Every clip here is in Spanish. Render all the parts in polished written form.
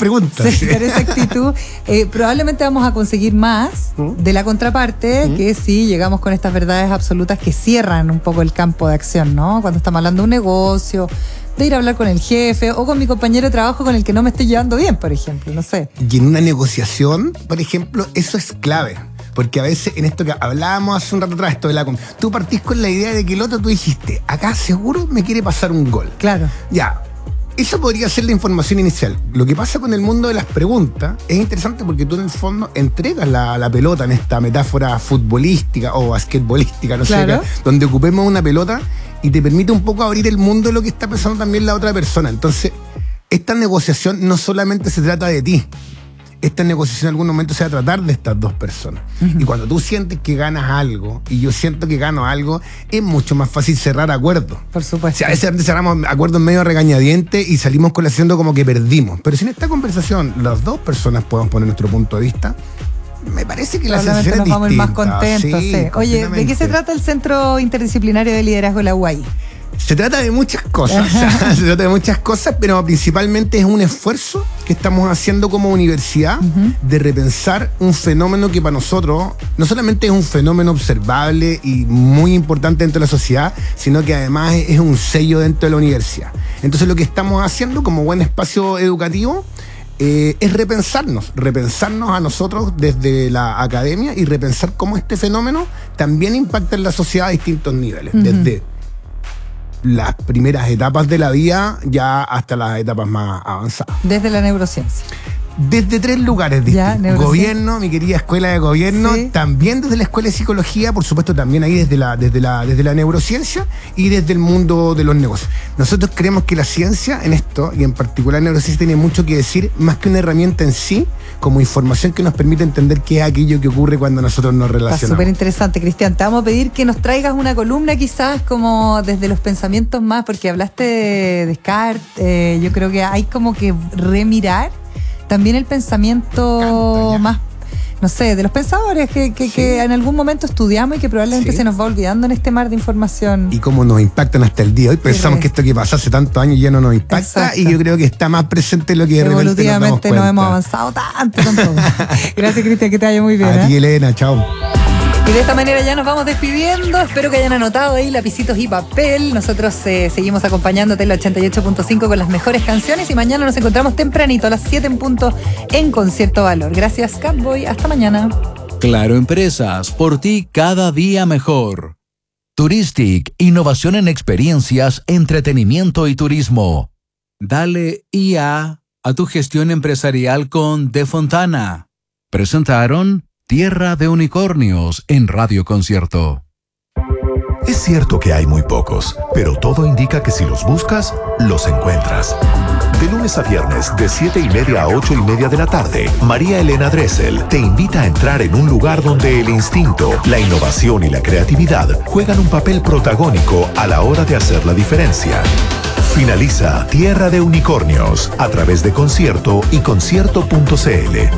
preguntas. Sí, con esa actitud, probablemente vamos a conseguir más de la contraparte que si llegamos con estas verdades absolutas que cierran un poco el campo de acción, ¿no? Cuando estamos hablando de un negocio, de ir a hablar con el jefe o con mi compañero de trabajo con el que no me estoy llevando bien, por ejemplo, no sé. Y en una negociación, por ejemplo, eso es clave. Porque a veces en esto que hablábamos hace un rato atrás, esto de tú partís con la idea de que el otro, tú dijiste, acá seguro me quiere pasar un gol. Claro. Ya, eso podría ser la información inicial. Lo que pasa con el mundo de las preguntas es interesante porque tú en el fondo entregas la pelota en esta metáfora futbolística o basquetbolística, no sé, donde ocupemos una pelota y te permite un poco abrir el mundo de lo que está pensando también la otra persona. Entonces, esta negociación no solamente se trata de ti. Esta negociación en algún momento se va a tratar de estas dos personas. Y cuando tú sientes que ganas algo y yo siento que gano algo, es mucho más fácil cerrar acuerdos. Por supuesto. O sea, a veces cerramos acuerdos medio regañadientes y salimos con la haciendo como que perdimos. Pero si en esta conversación las dos personas podemos poner nuestro punto de vista, me parece que la sensación es distinta. Nos vamos más contentos. Sí. Oye, ¿de qué se trata el Centro Interdisciplinario de Liderazgo de la UAI? Se trata de muchas cosas, pero principalmente es un esfuerzo que estamos haciendo como universidad de repensar un fenómeno que para nosotros no solamente es un fenómeno observable y muy importante dentro de la sociedad, sino que además es un sello dentro de la universidad. Entonces lo que estamos haciendo como buen espacio educativo es repensarnos a nosotros desde la academia y repensar cómo este fenómeno también impacta en la sociedad a distintos niveles, desde las primeras etapas de la vida ya hasta las etapas más avanzadas. Desde la neurociencia. Desde 3 lugares distintos. Gobierno, mi querida escuela de gobierno, también desde la escuela de psicología, por supuesto también ahí desde la neurociencia y desde el mundo de los negocios. Nosotros creemos que la ciencia en esto, y en particular la neurociencia, tiene mucho que decir, más que una herramienta en sí, como información que nos permite entender qué es aquello que ocurre cuando nosotros nos relacionamos. Está súper interesante, Cristian. Te vamos a pedir que nos traigas una columna quizás como desde los pensamientos más, porque hablaste de Descartes, yo creo que hay como que remirar también el pensamiento más, no sé, de los pensadores que en algún momento estudiamos y que probablemente se nos va olvidando en este mar de información. Y cómo nos impactan hasta el día de hoy. Pensamos que esto que pasó hace tantos años ya no nos impacta. Y yo creo que está más presente lo que de repente evolutivamente no hemos avanzado tanto con todo. Gracias, Cristian, que te vaya muy bien. A ti, Elena, chao. Y de esta manera ya nos vamos despidiendo. Espero que hayan anotado ahí lapicitos y papel. Nosotros seguimos acompañándote en el 88.5 con las mejores canciones y mañana nos encontramos tempranito a las 7 en punto en Concierto Valor. Gracias, Catboy. Hasta mañana. Claro Empresas, por ti cada día mejor. Turistic, innovación en experiencias, entretenimiento y turismo. Dale IA a tu gestión empresarial con De Fontana. Presentaron Tierra de Unicornios en Radio Concierto. Es cierto que hay muy pocos, pero todo indica que si los buscas, los encuentras. De lunes a viernes, de 7:30 a 8:30 de la tarde, María Elena Dressel te invita a entrar en un lugar donde el instinto, la innovación y la creatividad juegan un papel protagónico a la hora de hacer la diferencia. Finaliza Tierra de Unicornios a través de Concierto y concierto.cl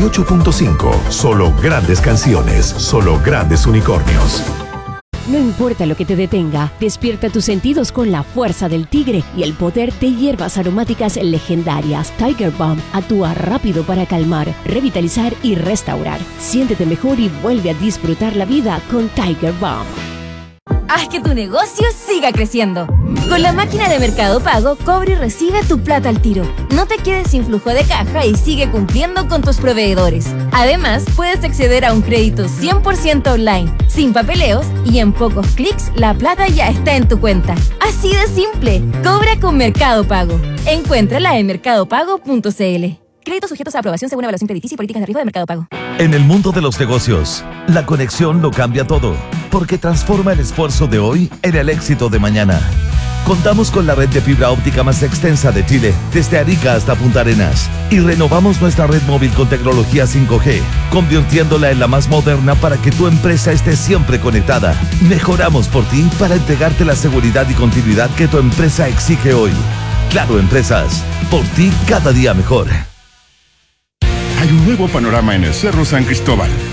88.5. Solo grandes canciones, solo grandes unicornios. No importa lo que te detenga, despierta tus sentidos con la fuerza del tigre y el poder de hierbas aromáticas legendarias. Tiger Balm actúa rápido para calmar, revitalizar y restaurar. Siéntete mejor y vuelve a disfrutar la vida con Tiger Balm. Haz que tu negocio siga creciendo. Con la máquina de Mercado Pago, cobra y recibe tu plata al tiro. No te quedes sin flujo de caja y sigue cumpliendo con tus proveedores. Además, puedes acceder a un crédito 100% online, sin papeleos y en pocos clics la plata ya está en tu cuenta. Así de simple. Cobra con Mercado Pago. Encuéntrala en mercadopago.cl. Créditos sujetos a aprobación según evaluación crediticia y políticas de riesgo de Mercado Pago. En el mundo de los negocios, la conexión lo cambia todo, porque transforma el esfuerzo de hoy en el éxito de mañana. Contamos con la red de fibra óptica más extensa de Chile, desde Arica hasta Punta Arenas, y renovamos nuestra red móvil con tecnología 5G, convirtiéndola en la más moderna para que tu empresa esté siempre conectada. Mejoramos por ti para entregarte la seguridad y continuidad que tu empresa exige hoy. Claro Empresas, por ti cada día mejor. Hay un nuevo panorama en el Cerro San Cristóbal.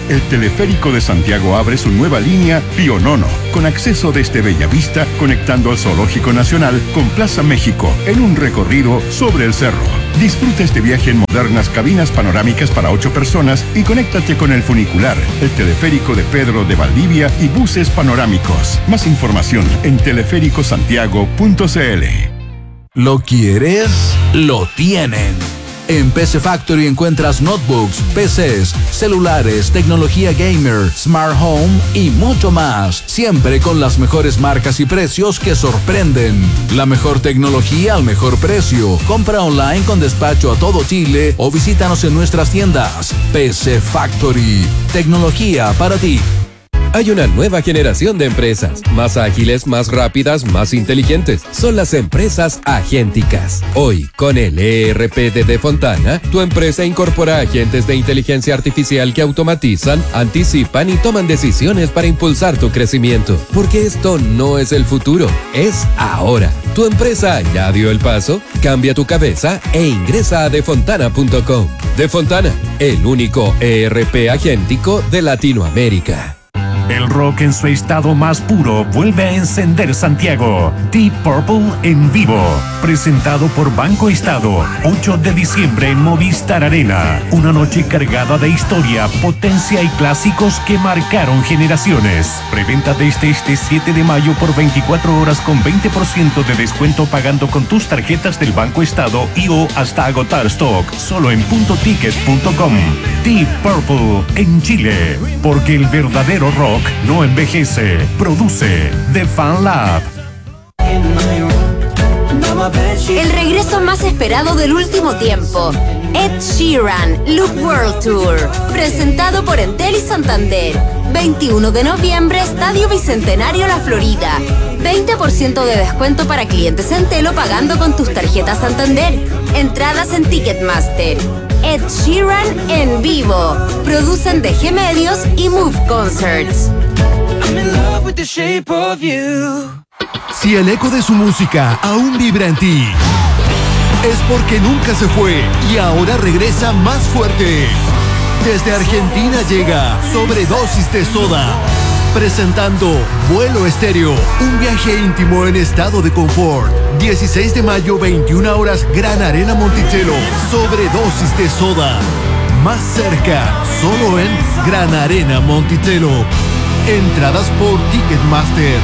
el Teleférico de Santiago abre su nueva línea Pionono, con acceso desde Bellavista, conectando al Zoológico Nacional con Plaza México, en un recorrido sobre el cerro. Disfruta este viaje en modernas cabinas panorámicas para 8 personas y conéctate con el funicular, el Teleférico de Pedro de Valdivia y buses panorámicos. Más información en teleféricosantiago.cl. ¿Lo quieres? Lo tienen. En PC Factory encuentras notebooks, PCs, celulares, tecnología gamer, smart home y mucho más. Siempre con las mejores marcas y precios que sorprenden. La mejor tecnología al mejor precio. Compra online con despacho a todo Chile o visítanos en nuestras tiendas. PC Factory. Tecnología para ti. Hay una nueva generación de empresas, más ágiles, más rápidas, más inteligentes. Son las empresas agénticas. Hoy, con el ERP de Defontana, tu empresa incorpora agentes de inteligencia artificial que automatizan, anticipan y toman decisiones para impulsar tu crecimiento. Porque esto no es el futuro, es ahora. ¿Tu empresa ya dio el paso? Cambia tu cabeza e ingresa a defontana.com. Defontana, el único ERP agéntico de Latinoamérica. El rock en su estado más puro vuelve a encender Santiago. Deep Purple en vivo. Presentado por Banco Estado. 8 de diciembre en Movistar Arena. Una noche cargada de historia, potencia y clásicos que marcaron generaciones. Preventa desde este 7 de mayo por 24 horas con 20% de descuento pagando con tus tarjetas del Banco Estado y o hasta agotar stock. Solo en puntoticket.com. Deep Purple en Chile. Porque el verdadero rock no envejece. Produce The Fan Lab. El regreso más esperado del último tiempo. Ed Sheeran, Look World Tour. Presentado por Entel y Santander. 21 de noviembre, Estadio Bicentenario La Florida. 20% de descuento para clientes Entel o pagando con tus tarjetas Santander. Entradas en Ticketmaster. Ed Sheeran en vivo. Producen DG Medios y Move Concerts. Si el eco de su música aún vibra en ti, es porque nunca se fue y ahora regresa más fuerte. Desde Argentina llega Sobredosis de Soda, presentando Vuelo Estéreo, un viaje íntimo en estado de confort. 16 de mayo, 21 horas, Gran Arena Monticello. Sobredosis de Soda, más cerca, solo en Gran Arena Monticello. Entradas por Ticketmaster.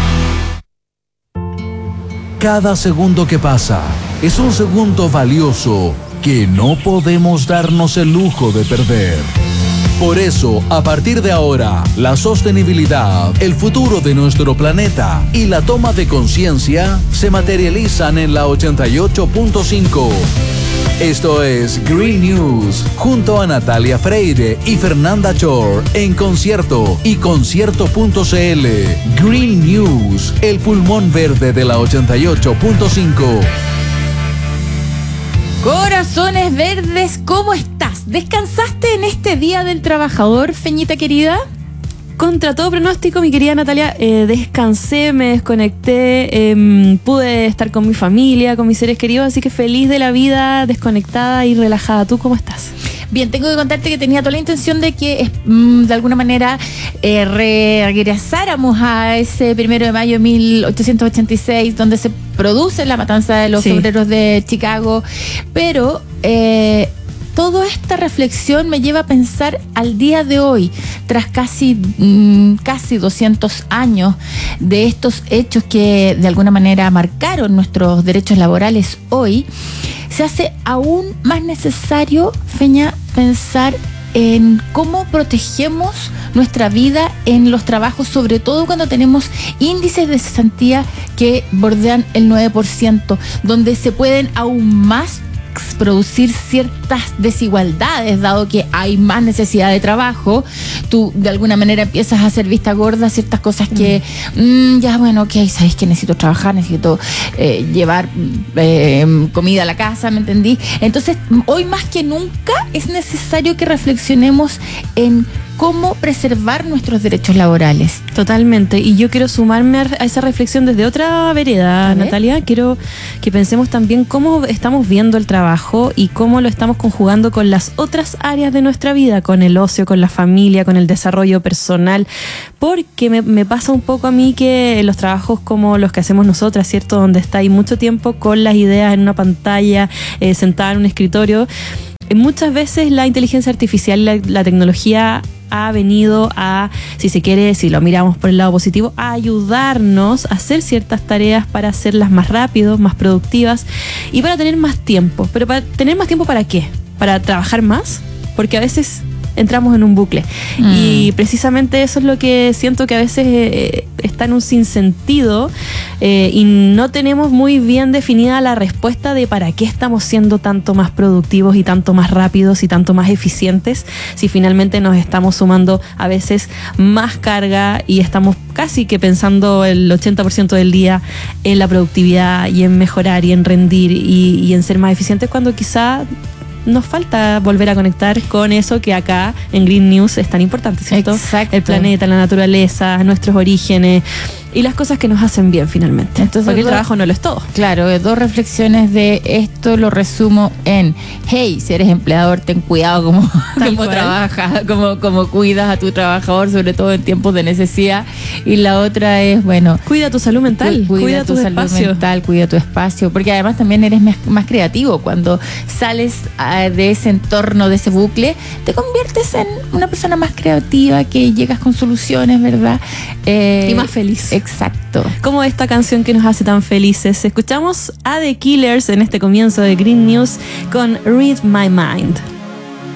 Cada segundo que pasa es un segundo valioso que no podemos darnos el lujo de perder. Por eso, a partir de ahora, la sostenibilidad, el futuro de nuestro planeta y la toma de conciencia se materializan en la 88.5. Esto es Green News, junto a Natalia Freire y Fernanda Chor, en concierto y concierto.cl. Green News, el pulmón verde de la 88.5. Corazones verdes, ¿cómo estás? ¿Descansaste en este Día del Trabajador, Feñita querida? Contra todo pronóstico, mi querida Natalia, descansé, me desconecté, pude estar con mi familia, con mis seres queridos, así que feliz de la vida, desconectada y relajada. ¿Tú cómo estás? Bien, tengo que contarte que tenía toda la intención de que de alguna manera regresáramos a ese 1 de mayo de 1886, donde se produce la matanza de los obreros de Chicago, pero toda esta reflexión me lleva a pensar al día de hoy, tras casi 200 años de estos hechos que de alguna manera marcaron nuestros derechos laborales hoy, se hace aún más necesario, Feña, pensar en cómo protegemos nuestra vida en los trabajos, sobre todo cuando tenemos índices de cesantía que bordean el 9%, donde se pueden aún más producir ciertas desigualdades, dado que hay más necesidad de trabajo. Tú de alguna manera empiezas a hacer vista gorda ciertas cosas que ya bueno, ok, sabéis que necesito trabajar, necesito llevar comida a la casa, ¿me entendí? Entonces hoy más que nunca es necesario que reflexionemos en cómo preservar nuestros derechos laborales. Totalmente. Y yo quiero sumarme a esa reflexión desde otra vereda, Natalia. Quiero que pensemos también cómo estamos viendo el trabajo y cómo lo estamos conjugando con las otras áreas de nuestra vida, con el ocio, con la familia, con el desarrollo personal. Porque me pasa un poco a mí que los trabajos como los que hacemos nosotras, ¿cierto? Donde está ahí mucho tiempo con las ideas en una pantalla, sentada en un escritorio, muchas veces la inteligencia artificial, la tecnología ha venido a, si se quiere, si lo miramos por el lado positivo, a ayudarnos a hacer ciertas tareas para hacerlas más rápido, más productivas y para tener más tiempo. ¿Pero para tener más tiempo para qué? ¿Para trabajar más? Porque a veces entramos en un bucle. Y precisamente eso es lo que siento que a veces está en un sinsentido y no tenemos muy bien definida la respuesta de para qué estamos siendo tanto más productivos y tanto más rápidos y tanto más eficientes si finalmente nos estamos sumando a veces más carga y estamos casi que pensando el 80% del día en la productividad y en mejorar y en rendir y en ser más eficientes, cuando quizá nos falta volver a conectar con eso que acá en Green News es tan importante, ¿cierto? Exacto. El planeta, la naturaleza, nuestros orígenes y las cosas que nos hacen bien finalmente. Entonces, porque el trabajo no lo es todo. Claro, dos reflexiones de esto lo resumo en: hey, si eres empleador, ten cuidado cómo trabajas, cómo cuidas a tu trabajador, sobre todo en tiempos de necesidad. Y la otra es, bueno, cuida tu salud mental, cuida tu salud mental, cuida tu espacio, porque además también eres más creativo. Cuando sales de ese entorno, de ese bucle, te conviertes en una persona más creativa, que llegas con soluciones, ¿verdad? Y más feliz. Exacto. Como esta canción que nos hace tan felices. Escuchamos a The Killers en este comienzo de Green News con Read My Mind.